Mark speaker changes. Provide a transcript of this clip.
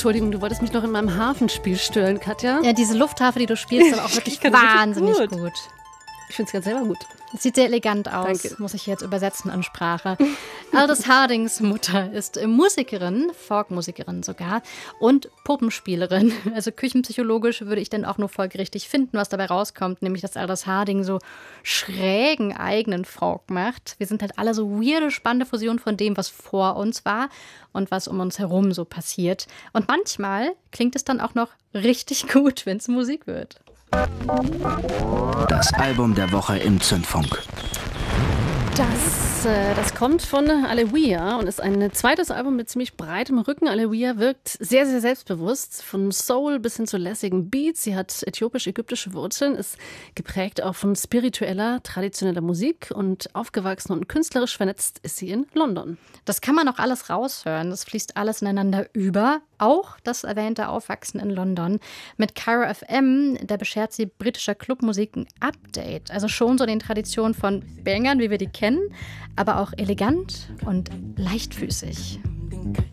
Speaker 1: Entschuldigung, du wolltest mich noch in meinem Hafenspiel stören, Katja.
Speaker 2: Ja, diese Luftharfe, die du spielst, ist aber auch wirklich wahnsinnig gut.
Speaker 1: Ich finde es ganz selber gut.
Speaker 2: Das sieht sehr elegant aus,
Speaker 1: Danke.
Speaker 2: muss ich jetzt übersetzen an Sprache. Aldous Hardings Mutter ist Musikerin, Folkmusikerin sogar, und Puppenspielerin. Also küchenpsychologisch würde ich dann auch nur folgerichtig finden, was dabei rauskommt, nämlich dass Aldous Harding so schrägen eigenen Folk macht. Wir sind halt alle so weirde, spannende Fusionen von dem, was vor uns war und was um uns herum so passiert. Und manchmal klingt es dann auch noch richtig gut, wenn es Musik wird.
Speaker 3: Das Album der Woche im Zündfunk.
Speaker 1: Das kommt von Aleluia und ist ein zweites Album mit ziemlich breitem Rücken. Aleluia wirkt sehr, sehr selbstbewusst, von Soul bis hin zu lässigen Beats. Sie hat äthiopisch-ägyptische Wurzeln, ist geprägt auch von spiritueller, traditioneller Musik und aufgewachsen und künstlerisch vernetzt ist sie in London.
Speaker 2: Das kann man auch alles raushören. Das fließt alles ineinander über. Auch das erwähnte Aufwachsen in London. Mit Cairo FM, da beschert sie britischer Clubmusik ein Update. Also schon so den Traditionen von Bangern, wie wir die kennen, aber auch elegant und leichtfüßig.